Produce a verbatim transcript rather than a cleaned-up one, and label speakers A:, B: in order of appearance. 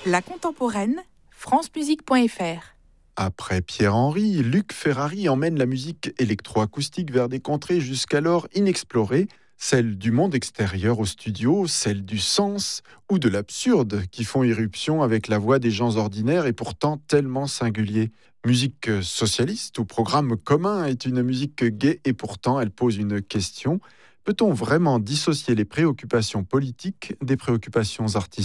A: La contemporaine, francemusique point f r.
B: Après Pierre-Henry, Luc Ferrari emmène la musique électroacoustique vers des contrées jusqu'alors inexplorées, celles du monde extérieur au studio, celles du sens ou de l'absurde qui font irruption avec la voix des gens ordinaires et pourtant tellement singuliers. Musique socialiste ou programme commun est une musique gaie et pourtant elle pose une question. Peut-on vraiment dissocier les préoccupations politiques des préoccupations artistiques ?